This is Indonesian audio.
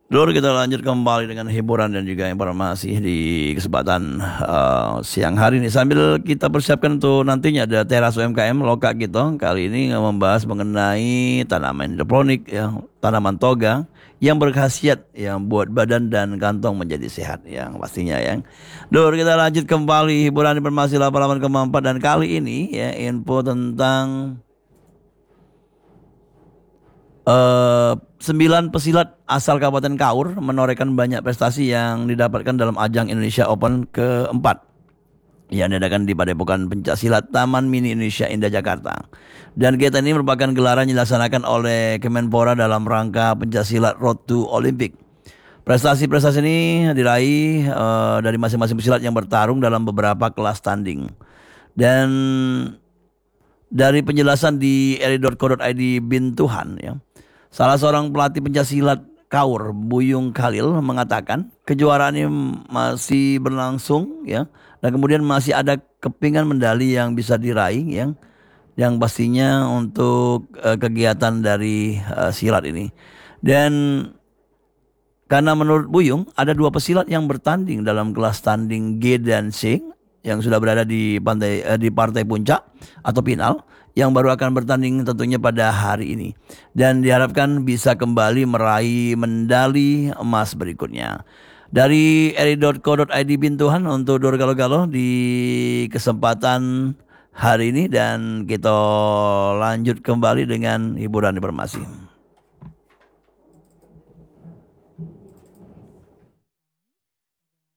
Dulu kita lanjut kembali dengan hiburan dan juga informasi di kesempatan siang hari ini. Sambil kita persiapkan untuk nantinya ada teras UMKM Loka gitu. Kali ini membahas mengenai tanaman hidroponik, ya, tanaman toga yang berkhasiat yang buat badan dan kantong menjadi sehat yang pastinya ya. Dulu kita lanjut kembali hiburan informasi 88,4 dan kali ini ya info tentang 9 pesilat asal Kabupaten Kaur menorehkan banyak prestasi yang didapatkan dalam ajang Indonesia Open keempat yang diadakan di Padepokan Pencaksilat Taman Mini Indonesia Indah Jakarta. Dan kegiatan ini merupakan gelaran yang dilaksanakan oleh Kemenpora dalam rangka Pencaksilat Road to Olympic. Prestasi-prestasi ini diraih dari masing-masing pesilat yang bertarung dalam beberapa kelas tanding. Dan dari penjelasan di eri.co.id Bintuhan ya. Salah seorang pelatih pencaksilat Kaur, Buyung Khalil mengatakan kejuaraan ini masih berlangsung ya dan kemudian masih ada kepingan medali yang bisa diraih yang pastinya untuk kegiatan dari silat ini. Dan karena menurut Buyung ada dua pesilat yang bertanding dalam kelas tanding G dan C yang sudah berada di partai puncak atau final yang baru akan bertanding tentunya pada hari ini dan diharapkan bisa kembali meraih medali emas berikutnya. Dari eri.co.id Bintuhan untuk Dor Galo-Galo di kesempatan hari ini dan kita lanjut kembali dengan hiburan informasi.